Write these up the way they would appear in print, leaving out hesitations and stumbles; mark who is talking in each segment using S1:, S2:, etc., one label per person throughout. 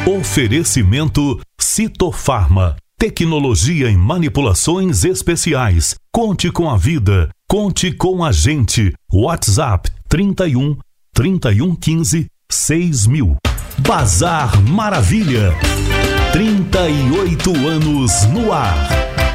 S1: Oferecimento Citofarma. Tecnologia em manipulações especiais. Conte com a vida. Conte com a gente. WhatsApp 31 3115 6000. Bazar Maravilha. 38 anos no ar.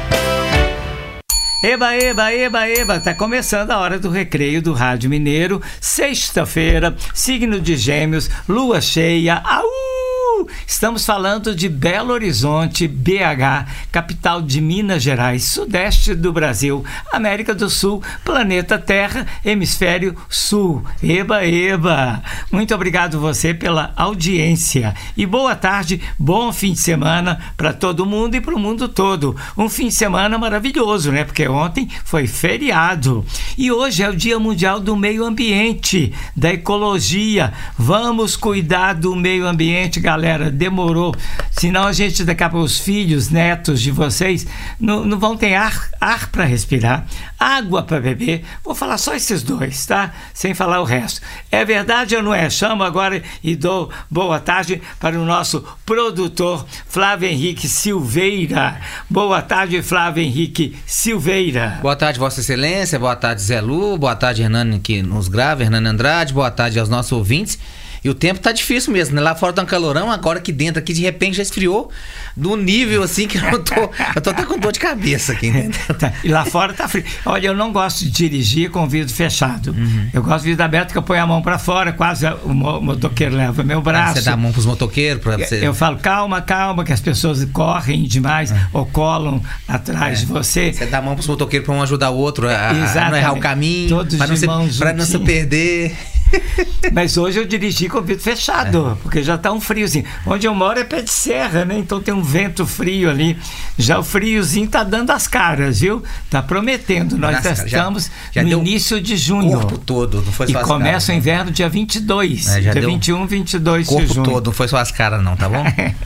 S2: Eba, eba, eba, eba, tá começando a hora do recreio do Rádio Mineiro, sexta-feira, signo de Gêmeos, lua cheia, au! Estamos falando de Belo Horizonte, BH, capital de Minas Gerais, sudeste do Brasil, América do Sul, planeta Terra, hemisfério sul. Eba, eba! Muito obrigado você pela audiência e boa tarde, bom fim de semana para todo mundo e para o mundo todo. Um fim de semana maravilhoso, né? Porque ontem foi feriado e hoje é o Dia Mundial do Meio Ambiente, da Ecologia. Vamos cuidar do meio ambiente, galera. Demorou, senão a gente daqui a pouco os filhos, netos de vocês não vão ter ar para respirar, água para beber. Vou falar só esses dois, tá? Sem falar o resto. É verdade ou não é? Chamo agora e dou boa tarde para o nosso produtor Flávio Henrique Silveira. Boa tarde, Flávio Henrique Silveira.
S3: Boa tarde, Vossa Excelência, boa tarde, Zé Lu, boa tarde, Hernani, que nos grava, Hernani Andrade, boa tarde aos nossos ouvintes. E o tempo tá difícil mesmo, né? Lá fora tá um calorão, agora aqui dentro, aqui de repente já esfriou do nível assim que eu tô até com dor de cabeça aqui, né?
S2: E lá fora tá frio. Olha, eu não gosto de dirigir com o vidro fechado. Eu gosto de vidro aberto, que eu ponho a mão pra fora, quase o motoqueiro leva meu braço.
S3: Você dá a mão pros motoqueiros pra você...
S2: Eu falo, calma, que as pessoas correm demais ou colam atrás de você.
S3: Você dá a mão pros motoqueiros pra um ajudar o outro a não errar o caminho,
S2: todos
S3: pra não se perder.
S2: Mas hoje eu dirigi com o vidro fechado, porque já tá um friozinho. Onde eu moro é pé de serra, né? Então tem um vento frio ali. Já o friozinho tá dando as caras, viu? Tá prometendo. Nós estamos já no início de junho.
S3: Corpo todo, não foi só
S2: as caras. E começa o inverno dia 22. Dia 21, 22 de junho.
S3: Corpo todo, não foi só as caras não, tá bom?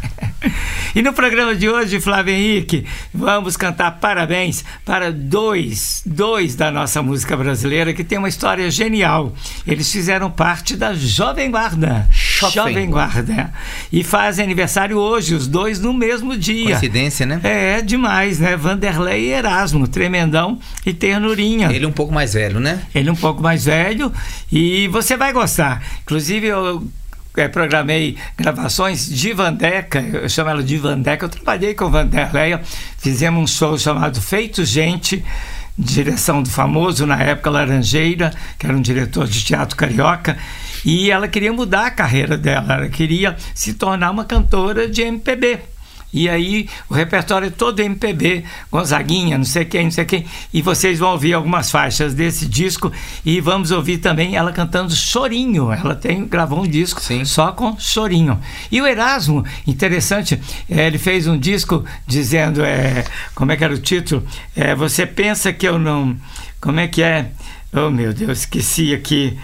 S2: E no programa de hoje, Flávio Henrique, vamos cantar parabéns para dois da nossa música brasileira que tem uma história genial. Eles fizeram parte da Jovem Guarda. Jovem Guarda. E fazem aniversário hoje, os dois no mesmo dia.
S3: Coincidência, né?
S2: É demais, né? Vanderlei e Erasmo, tremendão e ternurinha.
S3: Ele um pouco mais velho, né?
S2: Ele um pouco mais velho e você vai gostar. Inclusive, eu programei gravações de Vandeca, eu chamo ela de Vandeca, eu trabalhei com Vanderleia, fizemos um show chamado Feito Gente, direção do famoso, na época, Laranjeira, que era um diretor de teatro carioca, e ela queria mudar a carreira dela, ela queria se tornar uma cantora de MPB. E aí o repertório é todo MPB, Gonzaguinha, não sei quem, e vocês vão ouvir algumas faixas desse disco e vamos ouvir também ela cantando Chorinho. Ela gravou um disco só com Chorinho. E o Erasmo, interessante, ele fez um disco dizendo, como é que era o título? Você pensa que eu não... Como é que é? Oh meu Deus, esqueci aqui.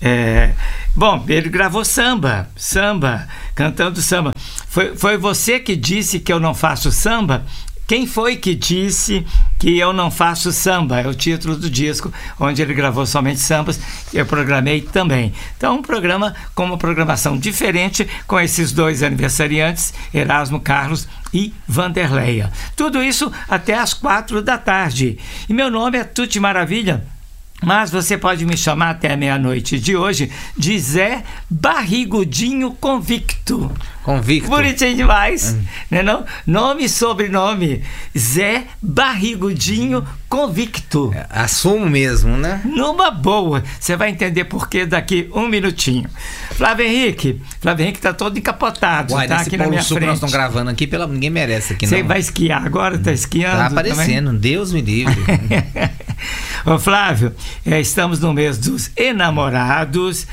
S2: Bom, ele gravou samba, cantando samba. Foi você que disse que eu não faço samba? Quem foi que disse que eu não faço samba? É o título do disco, onde ele gravou somente sambas, que eu programei também. Então, um programa com uma programação diferente, com esses dois aniversariantes, Erasmo Carlos e Vanderleia. Tudo isso até às 4 da tarde. E meu nome é Tuti Maravilha, mas você pode me chamar até a meia-noite de hoje de Zé Barrigudinho Convicto. Bonitinho demais, né não? Nome e sobrenome, Zé Barrigudinho Convicto.
S3: Assumo mesmo, né?
S2: Numa boa, você vai entender por quê daqui um minutinho. Flávio Henrique tá todo encapotado.
S3: Uai,
S2: tá aqui na minha frente.
S3: Que nós estamos gravando aqui, ninguém merece aqui,
S2: não. Você vai esquiar agora? Tá esquiando?
S3: Tá aparecendo, também? Deus me livre.
S2: Ô Flávio, estamos no mês dos enamorados.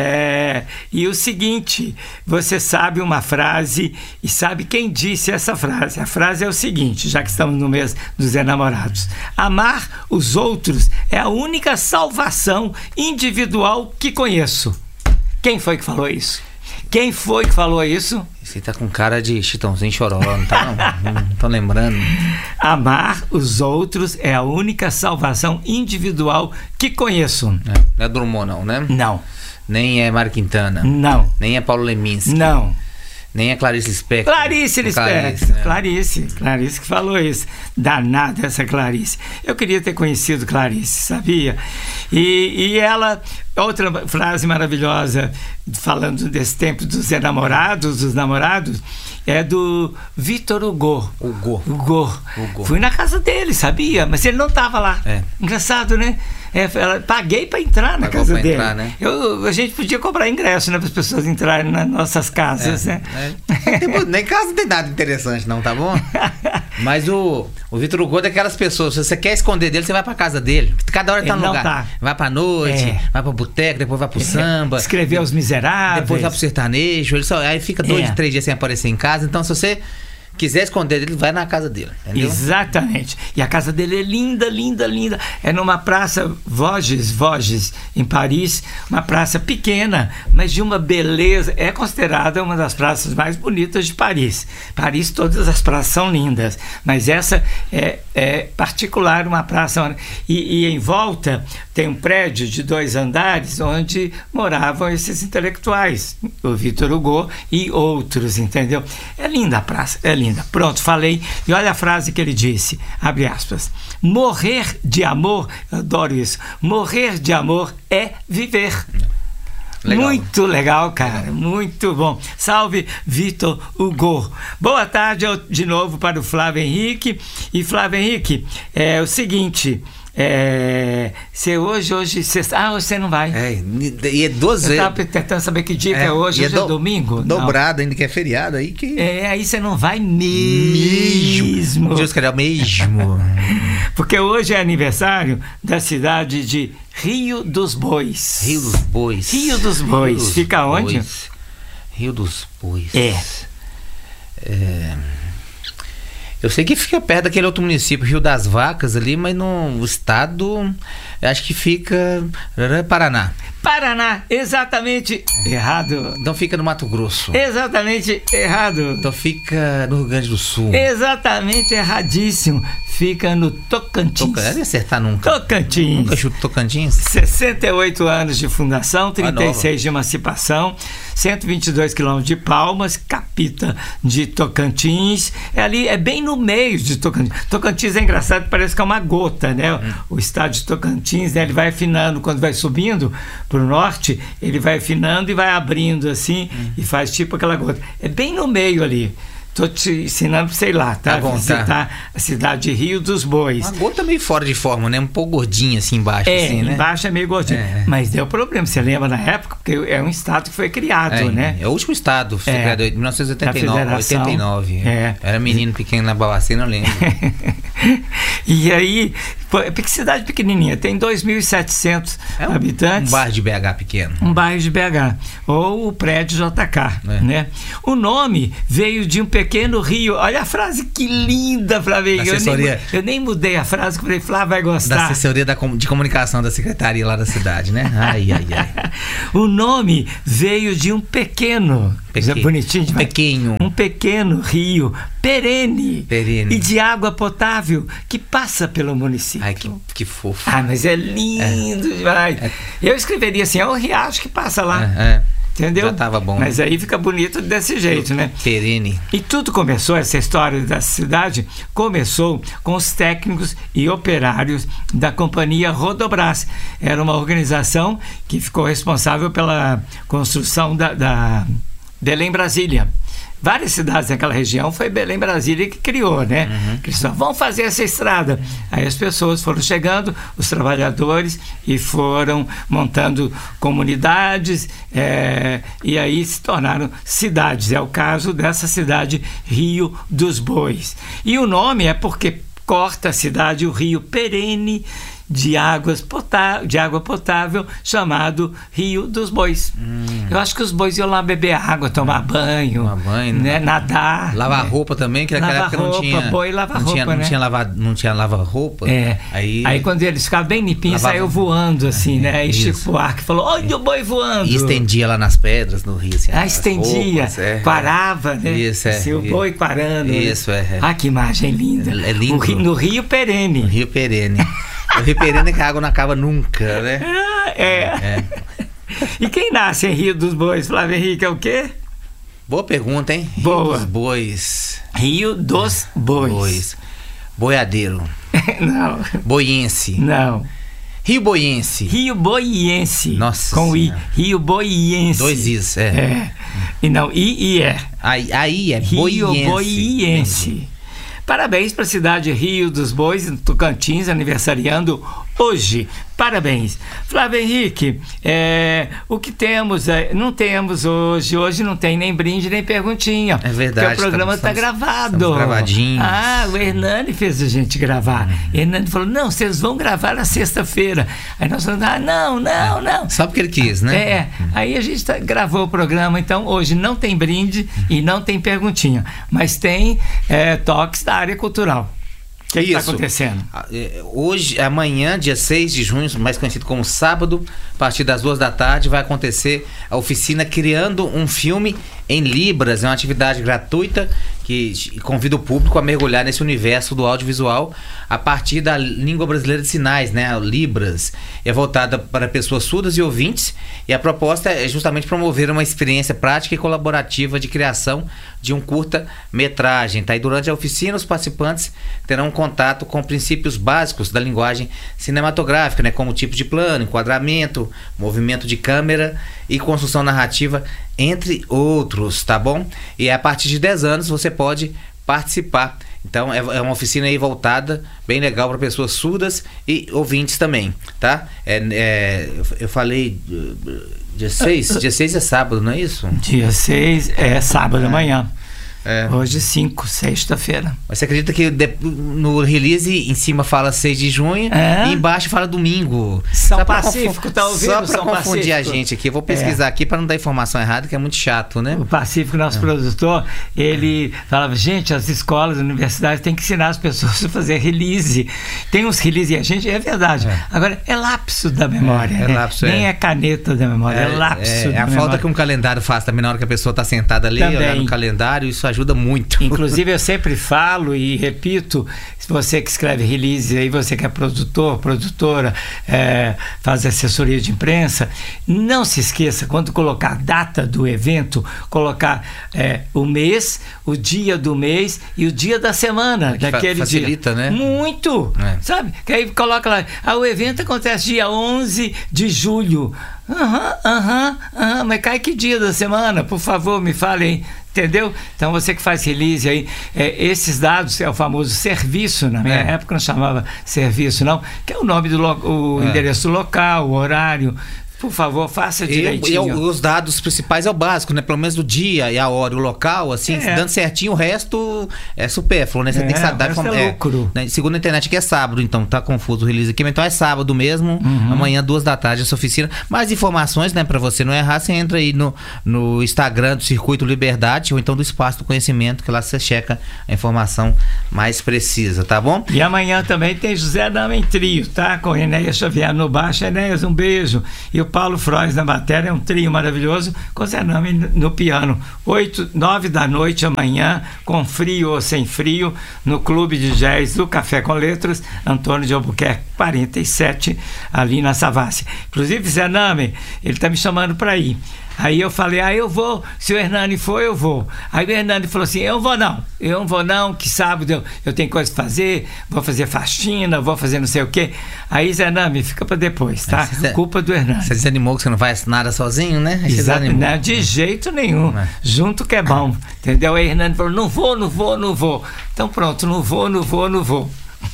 S2: E o seguinte, você sabe uma frase e sabe quem disse essa frase. A frase é o seguinte, já que estamos no mês dos enamorados: amar os outros é a única salvação individual que conheço. Quem foi que falou isso? Quem foi que falou isso?
S3: Você tá com cara de Chitãozinho Chororó, não tá? Não tô lembrando.
S2: Amar os outros é a única salvação individual que conheço.
S3: Não é Drummond, não, né?
S2: Não.
S3: Nem é Mário Quintana?
S2: Não.
S3: Nem é Paulo Leminski?
S2: Não.
S3: Nem a Clarice Lispector.
S2: Clarice Lispector. Clarice que falou isso. Danada essa Clarice. Eu queria ter conhecido Clarice, sabia? E ela, outra frase maravilhosa, falando desse tempo dos namorados, é do Victor Hugo. Hugo. Fui na casa dele, sabia? Mas ele não estava lá. Engraçado, né? Paguei para entrar na casa dele. Né? A gente podia comprar ingresso, né, para as pessoas entrarem nas nossas casas, né?
S3: Nem casa não tem nada interessante, não, tá bom? Mas o Victor Hugo é daquelas pessoas, se você quer esconder dele, você vai para casa dele. Cada hora tá no lugar. Tá. Vai para noite, vai para boteco, depois vai pro samba.
S2: Escrever Os Miseráveis.
S3: Depois vai pro sertanejo. Aí fica 2, 3 dias sem aparecer em casa. Então, se você quiser esconder ele, vai na casa dele, entendeu?
S2: Exatamente. E a casa dele é linda, linda, linda. É numa praça Vosges, em Paris, uma praça pequena, mas de uma beleza. É considerada uma das praças mais bonitas de Paris. Paris, todas as praças são lindas, mas essa é particular, uma praça. E em volta tem um prédio de 2 andares onde moravam esses intelectuais, o Victor Hugo e outros, entendeu? É linda a praça, é linda. Pronto, falei. E olha a frase que ele disse, abre aspas: morrer de amor, eu adoro isso, morrer de amor é viver. Legal. Muito legal, cara, muito bom. Salve, Victor Hugo. Boa tarde de novo para o Flávio Henrique. E Flávio Henrique, é o seguinte... hoje você não vai.
S3: E é 12 vezes.
S2: Eu estava tentando saber que dia que é hoje. Hoje é domingo.
S3: Dobrado ainda, que é feriado aí que.
S2: Aí você não vai mesmo.
S3: Deus queria mesmo.
S2: Porque hoje é aniversário da cidade de Rio dos Bois.
S3: Rio dos Bois.
S2: Fica onde?
S3: Rio dos Bois. Eu sei que fica perto daquele outro município, Rio das Vacas ali, mas no estado, acho que fica Paraná.
S2: Paraná, exatamente errado.
S3: Então fica no Mato Grosso.
S2: Exatamente errado.
S3: Então fica no Rio Grande do Sul.
S2: Exatamente erradíssimo. Fica no Tocantins.
S3: Deve acertar nunca.
S2: Tocantins.
S3: Nunca chuto Tocantins.
S2: 68 anos de fundação, 36 de emancipação, 122 quilômetros de Palmas, capita de Tocantins. Ali é bem no meio de Tocantins. Tocantins é engraçado, parece que é uma gota, né? O estado de Tocantins, né? Ele vai afinando quando vai subindo para o norte, ele vai afinando e vai abrindo assim e faz tipo aquela gota. É bem no meio ali. Estou te ensinando para você ir lá, tá? Visitar a cidade de Rio dos Bois.
S3: Uma gota meio fora de forma, né? Um pouco gordinha assim embaixo. Assim, né?
S2: Embaixo é meio gordinha. Mas deu problema, você lembra na época? Porque é um estado que foi criado, né?
S3: É o último estado, foi criado em 1989. Era menino pequeno na Babacena, eu lembro.
S2: E aí, que cidade pequenininha, tem 2.700 habitantes.
S3: Um bairro de BH pequeno.
S2: Um bairro de BH, ou o prédio JK, né? O nome veio de um pequeno rio. Olha a frase, que linda, Flávio. Eu nem mudei a frase, que eu falei, Flávio vai gostar.
S3: Da assessoria de comunicação da secretaria lá da cidade, né? Ai.
S2: O nome veio de um pequeno, bonitinho demais. Um pequeno rio perene e de água potável que passa pelo município.
S3: Ai, que fofo.
S2: Mas é lindo demais. Eu escreveria assim, é o riacho que passa lá. Entendeu?
S3: Já tava bom.
S2: Mas aí fica bonito desse jeito, né?
S3: Perene.
S2: E tudo começou, essa história da cidade começou com os técnicos e operários da companhia Rodobras. Era uma organização que ficou responsável pela construção da Belém Brasília. Várias cidades naquela região, foi Belém Brasília que criou, né? Que eles falaram, vamos fazer essa estrada. Aí as pessoas foram chegando, os trabalhadores, e foram montando comunidades, e aí se tornaram cidades. É o caso dessa cidade, Rio dos Bois. E o nome é porque corta a cidade o rio perene de água potável chamado Rio dos Bois. Eu acho que os bois iam lá beber água, tomar banho, né? Nadar,
S3: lavar roupa também, que naquela época não tinha
S2: boi lava roupa,
S3: não tinha lava-roupa.
S2: Aí quando eles ficavam bem limpinhos, saiu voando assim, né? Aí Chico Buarque falou, olha o boi voando.
S3: E estendia lá nas pedras no rio assim,
S2: estendia,
S3: roupas,
S2: quarava, né? Assim, o boi quarando.
S3: Isso,
S2: que imagem linda.
S3: É lindo.
S2: No rio perene.
S3: O rio perene é que a água não acaba nunca, né?
S2: E quem nasce em Rio dos Bois, Flávio Henrique, é o quê?
S3: Boa pergunta, hein?
S2: Boa.
S3: Rio dos Bois.
S2: Rio dos Bois.
S3: Boiadeiro.
S2: Não.
S3: Boiense.
S2: Não.
S3: Rio Boiense.
S2: Rio Boiense.
S3: Nossa
S2: com I.
S3: Senhora.
S2: Rio Boiense.
S3: 2 Is,
S2: E não, I é.
S3: Aí é
S2: Rio
S3: Boiense.
S2: Boiense. Parabéns para a cidade Rio dos Bois, em Tocantins, aniversariando hoje. Parabéns. Flávio Henrique, o que temos? Não temos hoje não tem nem brinde, nem perguntinha.
S3: É verdade.
S2: Porque o programa está gravado.
S3: Gravadinhos.
S2: O Hernani fez a gente gravar. Hernani falou, não, vocês vão gravar na sexta-feira. Aí nós falamos, não.
S3: Só porque ele quis, né?
S2: Aí a gente gravou o programa, então hoje não tem brinde e não tem perguntinha, mas tem toques da área cultural. O que está acontecendo?
S3: Hoje, amanhã, dia 6 de junho, mais conhecido como sábado, a partir das 2 da tarde, vai acontecer a oficina Criando um Filme em Libras. É uma atividade gratuita que convida o público a mergulhar nesse universo do audiovisual a partir da língua brasileira de sinais, né? Libras. É voltada para pessoas surdas e ouvintes, e a proposta é justamente promover uma experiência prática e colaborativa de criação de um curta-metragem, tá? E durante a oficina, os participantes terão contato com princípios básicos da linguagem cinematográfica, né? Como tipo de plano, enquadramento, movimento de câmera e construção narrativa, entre outros, tá bom? E a partir de 10 anos você pode participar. Então é uma oficina aí voltada, bem legal, para pessoas surdas e ouvintes também, tá? Eu falei dia 6 é sábado, não é isso?
S2: Dia 6 é sábado amanhã. Hoje 5, sexta-feira.
S3: Você acredita que no release em cima fala 6 de junho e embaixo fala domingo?
S2: São Pacífico, tá ouvindo?
S3: Só para confundir a gente aqui. Eu vou pesquisar aqui para não dar informação errada, que é muito chato, né?
S2: O Pacífico, nosso produtor, ele falava, gente, as escolas, as universidades têm que ensinar as pessoas a fazer release. Tem uns release e a gente, é verdade. Agora, é lapso da memória. Nem é caneta da memória, é lapso da memória.
S3: É a falta que um calendário faz também na hora que a pessoa está sentada ali, olhando no calendário, isso ajuda muito.
S2: Inclusive eu sempre falo e repito, se você que escreve release aí, você que é produtor, produtora, faz assessoria de imprensa, não se esqueça, quando colocar a data do evento, colocar o mês, o dia do mês e o dia da semana daquele
S3: facilita,
S2: dia.
S3: Né?
S2: Muito, sabe? Que aí coloca lá, o evento acontece dia 11 de julho. Mas cai que dia da semana? Por favor, me fale aí. Entendeu? Então você que faz release aí, esses dados é o famoso serviço, na minha época não chamava serviço não, que é o nome do endereço do local, o horário. Por favor, faça direitinho.
S3: E os dados principais é o básico, né? Pelo menos o dia e a hora, o local, assim, dando certinho, o resto é supérfluo, né? Você tem que saber.
S2: É lucro.
S3: Né? Segundo a internet, que é sábado, então tá confuso o release aqui, mas então é sábado mesmo, amanhã 2 da tarde essa oficina. Mais informações, né? Pra você não errar, você entra aí no Instagram do Circuito Liberdade ou então do Espaço do Conhecimento, que lá você checa a informação mais precisa, tá bom?
S2: E amanhã também tem José Dama em trio, tá? Com Enéas Xavier no baixo. Enéas, um beijo. E o Paulo Frois na bateria, é um trio maravilhoso, com Zé Nami no piano. 8, 9 da noite amanhã, com frio ou sem frio, no Clube de Jazz do Café com Letras, Antônio de Albuquerque 47, ali na Savassi. Inclusive, Zé Nami, ele está me chamando para ir. Aí eu falei, eu vou, se o Hernani for, eu vou. Aí o Hernani falou assim, eu não vou não, que sábado eu tenho coisa pra fazer, vou fazer faxina, vou fazer não sei o quê. Aí, Zé Nami, fica pra depois, tá? Culpa do Hernani.
S3: Você desanimou que você não faz nada sozinho, né?
S2: Exato, não, de jeito nenhum. Junto que é bom, entendeu? Aí o Hernani falou, não vou. Então pronto, não vou.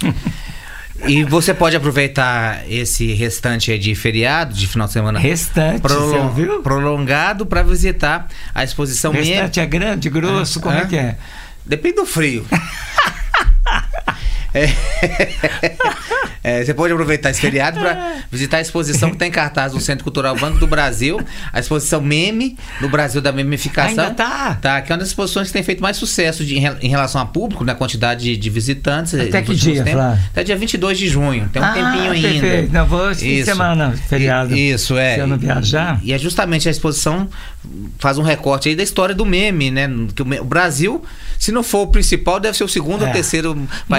S3: E você pode aproveitar esse restante aí de feriado, de final de semana
S2: você ouviu?
S3: Prolongado, para visitar a exposição
S2: Meme. Restante é grande, grosso, como é que é?
S3: Depende do frio. Você pode aproveitar esse feriado para visitar a exposição que está em cartaz no Centro Cultural Banco do Brasil, a exposição Meme, no Brasil da Memificação.
S2: Ainda tá?
S3: Que é uma das exposições que tem feito mais sucesso em relação a público, na quantidade de visitantes.
S2: Até que dia, Flávio?
S3: Até dia 22 de junho, tem um tempinho ainda.
S2: Perfeito. Não, vou esse semana, feriado.
S3: Isso,
S2: Se eu não viajar.
S3: E é justamente a exposição faz um recorte aí da história do meme, né? Que o Brasil, se não for o principal, deve ser o segundo ou terceiro país que tem mais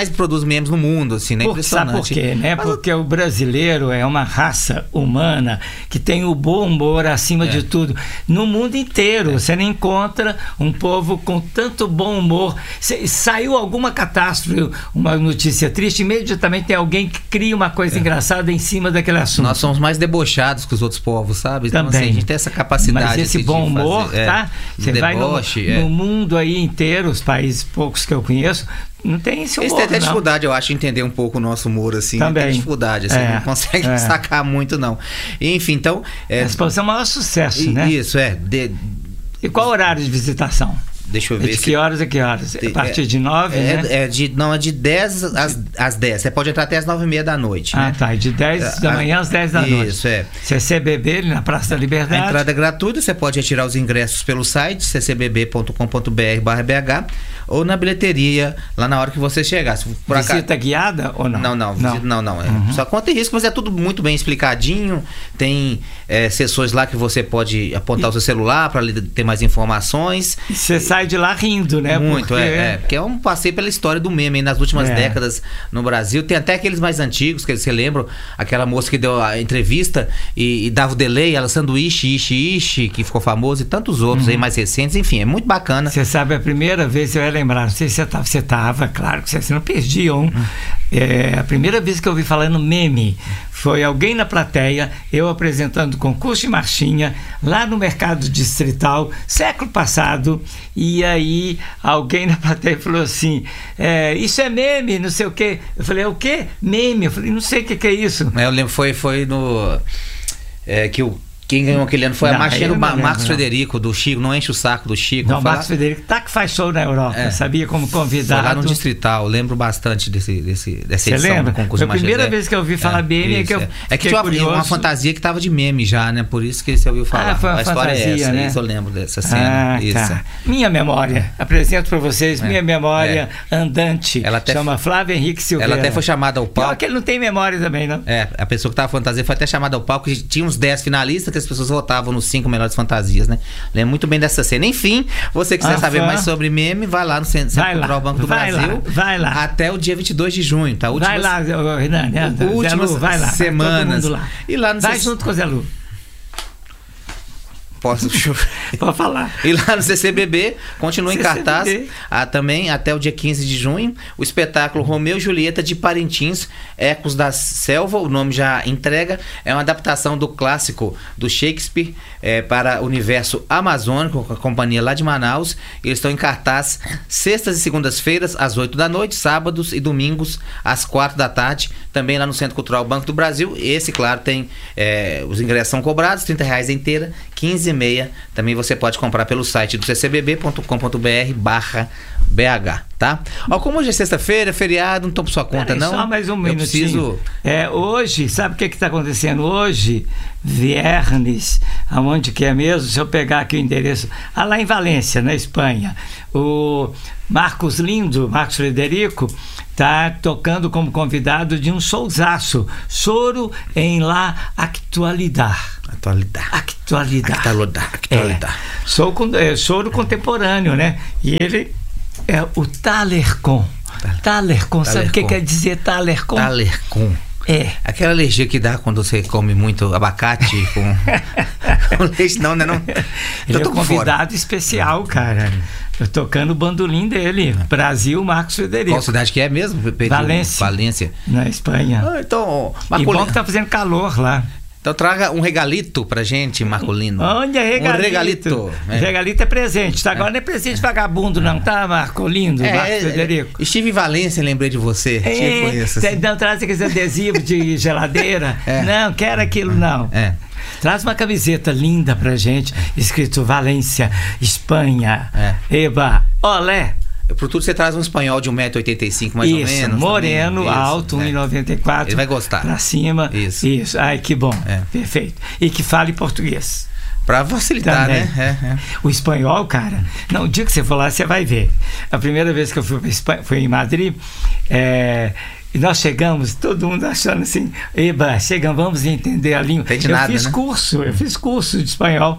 S3: mais produz memes no mundo, assim, né? Impressionante.
S2: Sabe por quê, né? Porque o brasileiro é uma raça humana que tem o bom humor acima de tudo. No mundo inteiro, você não encontra um povo com tanto bom humor. Saiu alguma catástrofe, uma notícia triste, imediatamente tem alguém que cria uma coisa engraçada em cima daquele assunto.
S3: Nós somos mais debochados que os outros povos, sabe? Então,
S2: Também.
S3: assim, a gente tem essa capacidade.
S2: Mas esse bom humor, tá? Você vai no mundo aí inteiro, os países poucos que eu conheço, não tem esse humor.
S3: Eles têm até dificuldade, eu acho, em entender um pouco o nosso humor, assim.
S2: Também.
S3: Tem dificuldade, assim, não consegue sacar muito, não. Enfim, então...
S2: A exposição é o maior sucesso, né?
S3: Isso,
S2: E qual o horário de visitação?
S3: Deixa eu ver.
S2: De que horas a que horas? A partir de 9, né?
S3: De 10 às 10. Você pode entrar até às 9h30 da noite, né?
S2: Tá. E de 10 da manhã às 10 da noite.
S3: Isso,
S2: CCBB, na Praça da Liberdade.
S3: A entrada é gratuita, você pode retirar os ingressos pelo site ccbb.com.br/bh ou na bilheteria, lá na hora que você chegar.
S2: Visita guiada ou não?
S3: Não. Só conta e risco, mas é tudo muito bem explicadinho. Tem sessões lá que você pode apontar o seu celular para ter mais informações.
S2: E você sai de lá rindo, né?
S3: Muito, porque é um passeio pela história do meme nas últimas décadas no Brasil. Tem até aqueles mais antigos, que você lembra, aquela moça que deu a entrevista e dava o delay, ela sanduíche, ishi, que ficou famoso, e tantos outros aí mais recentes. Enfim, é muito bacana.
S2: Você sabe, a primeira vez, eu ia lembrar, não sei se você estava, claro que você não perdia a primeira vez que eu ouvi falando meme foi alguém na plateia, eu apresentando concurso de marchinha lá no Mercado Distrital, século passado, e aí alguém na plateia falou assim, isso é meme, não sei o quê. Eu falei, é o quê? Meme. Eu falei, não sei o que é isso.
S3: Eu lembro, foi no... Quem ganhou aquele ano foi a marchinha do Marcos Frederico, do Chico. Não enche o saco do Chico.
S2: Não, o Marcos Frederico que faz show na Europa, sabia, como convidado.
S3: Foi lá no Distrital, eu lembro bastante dessa edição
S2: lembra?
S3: do concurso.
S2: Foi a primeira vez que eu ouvi falar meme, que eu
S3: tinha uma fantasia que tava de meme já, né? Por isso que você ouviu falar.
S2: Foi uma
S3: a história
S2: fantasia,
S3: é essa,
S2: né?
S3: Isso eu lembro dessa cena.
S2: Tá. Minha memória, apresento para vocês, minha memória andante, chama Flávio Henrique Silveira.
S3: Ela até foi chamada ao palco.
S2: Pior que ele não tem memória também, não?
S3: A pessoa que tava fantasia foi até chamada ao palco, tinha uns 10 finalistas que as pessoas votavam nos 5 melhores fantasias, né? Lembro muito bem dessa cena. Enfim, você quiser saber mais sobre meme, vai lá no Centro Cultural Banco do Brasil.
S2: Vai lá.
S3: Até o dia 22 de junho, tá?
S2: Vai lá, Renan.
S3: Últimas semanas.
S2: E lá no vai junto com o Zé Lu.
S3: Pode
S2: falar.
S3: E lá no CCBB, continua em cartaz também até o dia 15 de junho, o espetáculo Romeu e Julieta de Parintins, Ecos da Selva, o nome já entrega, é uma adaptação do clássico do Shakespeare para o universo amazônico, com a companhia lá de Manaus. Eles estão em cartaz sextas e segundas-feiras às 8 da noite, sábados e domingos às 4 da tarde, também lá no Centro Cultural Banco do Brasil. Esse, claro, tem os ingressos são cobrados, R$30 a inteira, 15,5. Também você pode comprar pelo site do ccbb.com.br/bh, tá? Como hoje é sexta-feira, feriado, não tô por sua conta, não.
S2: Só mais um minutinho. Hoje, sabe o que está acontecendo hoje? Viernes, aonde que é mesmo? Se eu pegar aqui o endereço, lá em Valência, na Espanha, o Marcos Frederico está tocando como convidado de um showzaço, Soro em la Actualidade. Soro contemporâneo, né? E ele é o Talercon. Sabe o que quer dizer Talercon?
S3: Talercon. Aquela alergia que dá quando você come muito abacate com leite, não, né? Não.
S2: Ele é um convidado especial, cara. Eu tocando o bandolim dele. Brasil, Marcos Frederico.
S3: Qual cidade que é mesmo?
S2: Valência. Na Espanha.
S3: Então,
S2: e bom que tá fazendo calor lá.
S3: Então traga um regalito pra gente, Marcolino.
S2: Onde é regalito?
S3: Um regalito.
S2: Regalito é presente, tá? Agora não é presente vagabundo, não, tá, Marcolino? Marcos Frederico.
S3: Estive em Valência, lembrei de você.
S2: Não traz aqueles adesivos de geladeira. Não, quero aquilo, não. Traz uma camiseta linda pra gente, escrito Valência, Espanha. Eba, olé.
S3: Pro tudo você traz um espanhol de 1,85 m mais ou menos.
S2: Moreno, alto, 1,94 m.
S3: Ele vai gostar.
S2: Pra cima. Isso. Ai, que bom. Perfeito. E que fale português.
S3: Pra facilitar, também, né?
S2: O espanhol, cara. Não, o dia que você for lá, você vai ver. A primeira vez que eu fui pra Espanha, foi em Madrid. E nós chegamos, todo mundo achando assim, vamos entender a língua. Eu fiz curso de espanhol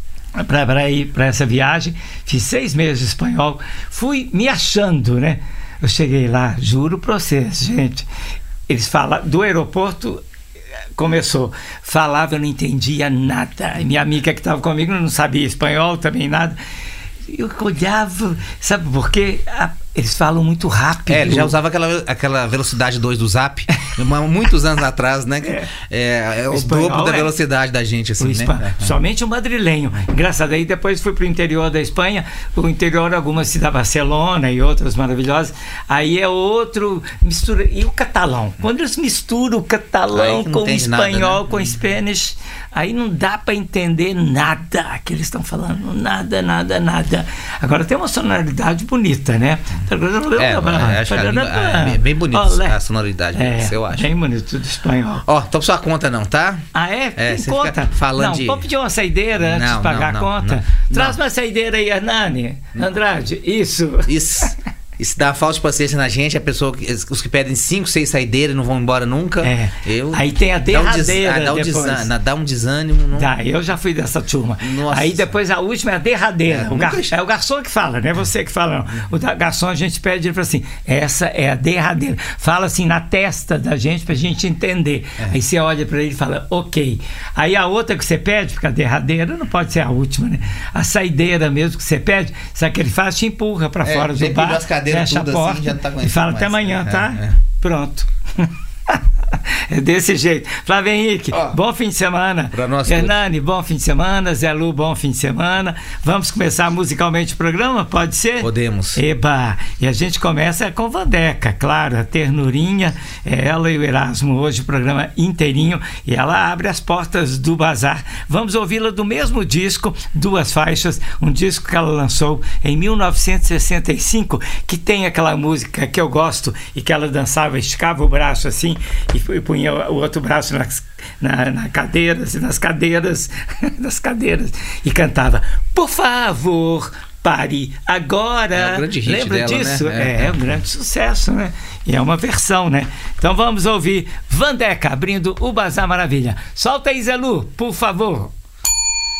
S2: para ir para essa viagem, fiz 6 meses de espanhol, fui me achando, né? eu cheguei lá, juro pra vocês, gente. Eles falam, do aeroporto começou, falava, eu não entendia nada. Minha amiga que estava comigo não sabia espanhol também, nada. Eu olhava, sabe por quê? Eles falam muito rápido.
S3: Ele já usava aquela velocidade 2 do Zap, muitos anos atrás, né? É o dobro da velocidade da gente, assim, né?
S2: Somente o madrilenho. Engraçado, aí depois fui para o interior da Espanha, o interior, algumas cidades, Barcelona e outras maravilhosas, aí é outro, mistura, e o catalão. Quando eles misturam o catalão com o espanhol, nada, né? Com o Spanish, aí não dá para entender nada que eles estão falando, nada. Agora tem uma sonoridade bonita, né?
S3: Acho que é bem bonito a sonoridade, eu acho.
S2: Bem bonito do espanhol.
S3: Ó, tô pra sua conta não, tá?
S2: Ah, é? Tem conta?
S3: Falando
S2: vamos pedir uma saideira antes de pagar a conta. Traz uma saideira aí, Hernani. Andrade, isso.
S3: Isso dá falta de paciência na gente, os que pedem 5, 6 saideiras e não vão embora nunca.
S2: Aí tem a derradeira
S3: dá um desânimo. Não...
S2: eu já fui dessa turma.
S3: Nossa.
S2: Aí depois a última é a derradeira. É o garçom que fala, não é você que fala. Não. O garçom a gente pede, ele fala assim, essa é a derradeira. Fala assim na testa da gente pra gente entender. Aí você olha pra ele e fala, ok. Aí a outra que você pede, porque a derradeira não pode ser a última, né? A saideira mesmo que você pede, sabe o que ele faz? Te empurra pra fora do bar. Fecha a porta assim, já não tá e fala até amanhã, tá? Pronto. É desse jeito. Flávio Henrique, bom fim de semana.
S3: Pra nós
S2: Hernani, bom fim de semana. Zé Lu, bom fim de semana. Vamos começar musicalmente o programa? Pode ser?
S3: Podemos.
S2: Eba! E a gente começa com Vandeca, claro, a ternurinha. É ela e o Erasmo hoje, o programa inteirinho. E ela abre as portas do bazar. Vamos ouvi-la do mesmo disco, 2 faixas. Um disco que ela lançou em 1965, que tem aquela música que eu gosto e que ela dançava, esticava o braço assim e punha o outro braço nas cadeiras e cantava, por favor, pare agora.
S3: É o grande hit
S2: Lembra
S3: dela,
S2: disso?
S3: Né?
S2: É um grande sucesso, né? E é uma versão, né? Então vamos ouvir Vandeca abrindo o Bazar Maravilha. Solta aí, Zé Lu, por favor.